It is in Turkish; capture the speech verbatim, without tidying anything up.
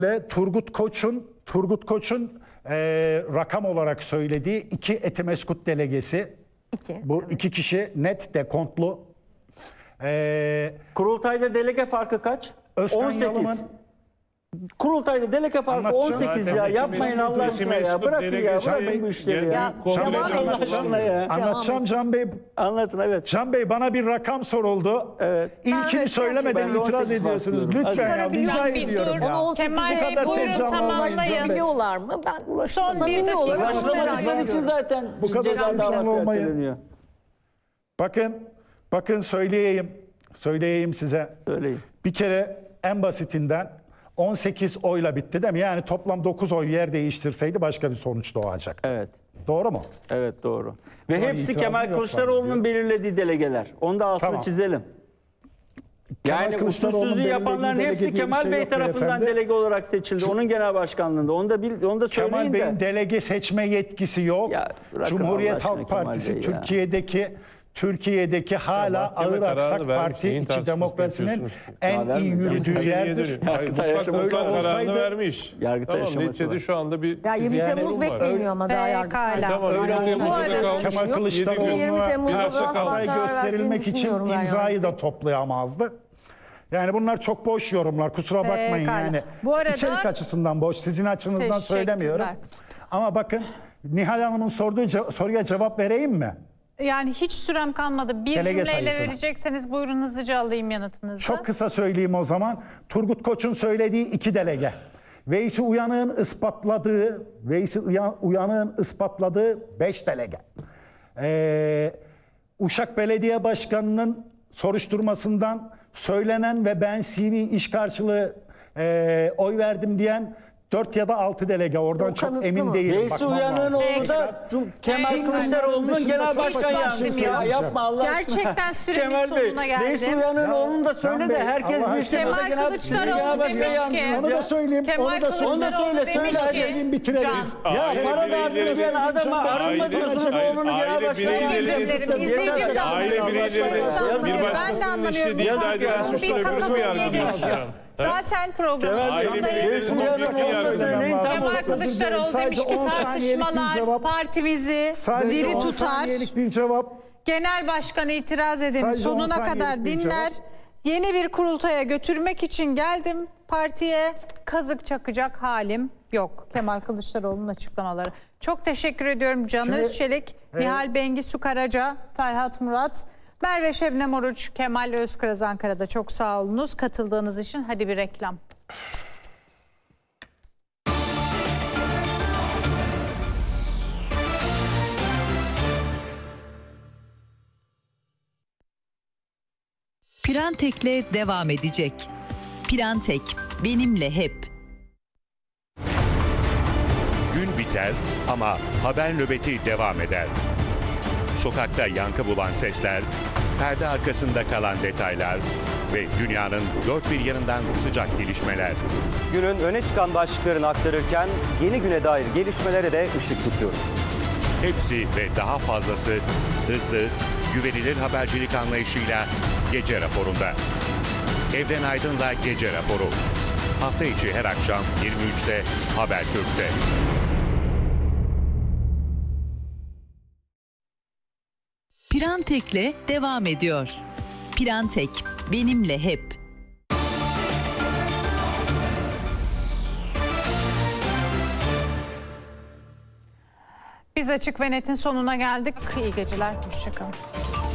Ve Turgut Koç'un Turgut Koç'un e, rakam olarak söylediği iki Etimeskut delegesi. İki. Bu Evet. iki kişi net dekontlu. E, Kurultayda delege farkı kaç? Özkan on sekiz. Yalım'ın- Kurultayda delege farkı Anlatacağım. on sekiz ya. Zaten Yapmayın Etimeskut Allah aşkına ya. Bırakın ya. delegesi Bırakın bu işleri genel ya. kongre devam canlısı Allah edin. aşkına ya. anlatacağım Can Bey. Anlatın evet. Can Bey bana bir rakam soruldu. Evet. İlkini Ben söylemeden ben de on itiraz sekiz ediyorsunuz. bakıyorum. Lütfen ya. Hadi. Rica Can bir ediyorum dur. ya. Onu on sekiz Kemal Bu Bey kadar buyurun heyecanlı olmayın tamamlayın. Can Bey. biliyorlar mı? Ben Son bir samimi dakika. olarak onu merak Başlamadıkları için ediyorum. zaten Bu kadar ceza heyecanlı davası olmayın. erteleniyor. Bakın, bakın söyleyeyim. Söyleyeyim size. Söyleyin. Bir kere en basitinden on sekiz oyla bitti değil mi? Yani toplam dokuz oy yer değiştirseydi başka bir sonuç doğacaktı. Evet. Doğru mu? Evet doğru. Ve Ulan hepsi itirazım Kemal yok Kılıçdaroğlu'nun bana diyor. belirlediği delegeler. Onu da altını Tamam. çizelim. Kemal Yani Kılıçdaroğlu'nun usulsüzlüğü yapanların belirlediği hepsi delege diye bir Kemal şey Bey yok tarafından beyefendi. delege olarak seçildi. Onun genel başkanlığında. Onu da bil, onu da söyleyin Kemal de. Bey'in delege seçme yetkisi yok. Ya bırakın Cumhuriyet Allah aşkına Halk Kemal Partisi Bey ya. Türkiye'deki Türkiye'deki hala mahkeme ağır kararını aksak vermiş. parti Neyin içi tartışmasını demokrasinin yapıyorsunuz ki? en Daha iyi vermedi. yürüdüğü Yetmiş yediye yerdir. dönüyor. Hayır, Yargıtay mutlak aşaması mutlak var. kararını Olsaydı- vermiş. Yargıtay Tamam, aşaması neticede var. şu anda bir Ya yirmi izleyen Temmuz durum var. bekleniyor ama daha Yargıtay. Pekala. Tamam, Öyle yirmi Temmuz'da Bu arada- kalmış. Kemal Yedi gün. Kılıçdaroğlu'na yirmi Temmuz'da Bir hafta asla kalmış. aday karar vereceğini gösterilmek için düşünmüyorum ben imzayı yani. da toplayamazdı. Yani bunlar çok boş yorumlar. Kusura bakmayın Pekala. yani. Bu arada- İçerik açısından boş. Sizin açınızdan Teşekkürler. söylemiyorum. Ama bakın Nihal Hanım'ın sorduğu ce- soruya cevap vereyim mi? Yani hiç sürem kalmadı. Bir Delege cümleyle sayısına. verecekseniz buyurun hızlıca alayım yanıtınızı. Çok kısa söyleyeyim o zaman. Turgut Koç'un söylediği iki delege. Veysi Uyanık'ın ispatladığı, Veysi Uyan- Uyanık'ın ispatladığı beş delege. Ee, Uşak Belediye Başkanı'nın soruşturmasından söylenen ve ben C V iş karşılığı e, oy verdim diyen dört ya da altı delege. Oradan O çok kanıtlı emin mı? değilim. Veysi Bakmam Uyanık'ın lazım. oğlu da Cum- Kemal Peki. Kılıçdaroğlu'nun Dışında genel çok başkan basit yardımcısı bir şey ya. söyleyeceğim. Yapma Allah aşkına. Gerçekten süremin Kemal Bey, sonuna geldim. Veysi Uyanık'ın Ya, oğlunu da söyle Can de Bey, herkes Allah bilsin. aşkına. O da Kemal genel- Kılıçdaroğlu genel başkan demiş ki- yardımcısı Onu da ya. söyleyeyim. Kemal onu da söyleyeyim. Onu da söyle, Kılıçdaroğlu söyle demiş hadi. ki Söyleyeyim, bitirelim. Can, Ya Aile para bireyleri- dağıtıyor diyen adama Aile- arınma diyorsunuz ve Hayır, onun genel aile başkan bireyleri- yardımcısı. İzlerim, izleyicim de Aile anlamıyor. bireyleri Başkanımız bir anlamıyor. Ben de başkasının anlamıyorum. işi Bu iddia edilen bir suçları kakao nasıl yargılıyorsun yedir. Can? Zaten programın Kemal Bey, sonundayız. Veysi Uyanık'ın oğlunu da söyleyin tam Kemal olsun. Kılıçdaroğlu demiş Sadece ki on saniyelik bir tartışmalar cevap. partimizi Sadece diri on tutar. saniyelik bir cevap. Genel başkan itiraz edeni Sadece on sonuna saniyelik kadar bir dinler. Yeni bir kurultaya götürmek için geldim partiye. Kazık çakacak halim yok. Kemal Kılıçdaroğlu'nun açıklamaları. Çok teşekkür ediyorum Can Şimdi- Özçelik, Evet. Nihal Bengisu Karaca, Ferhat Murat, Merve Şebnem Oruç, Kemal Özkıraz Ankara'da çok sağ olunuz katıldığınız için. Hadi bir reklam. Pirantek'le devam edecek. Pirantek, benimle hep. Gün biter ama haber nöbeti devam eder. Sokakta yankı bulan sesler, perde arkasında kalan detaylar ve dünyanın dört bir yanından sıcak gelişmeler. Günün öne çıkan başlıklarını aktarırken yeni güne dair gelişmelere de ışık tutuyoruz. Hepsi ve daha fazlası hızlı, güvenilir habercilik anlayışıyla Gece Raporu'nda. Evren Aydın'la Gece Raporu. Hafta içi her akşam yirmi üçte Habertürk'te. Pirantek'le devam ediyor. Pirantek, benimle hep. Biz Açık ve Net'in sonuna geldik. İyi geceler, hoşçakalın.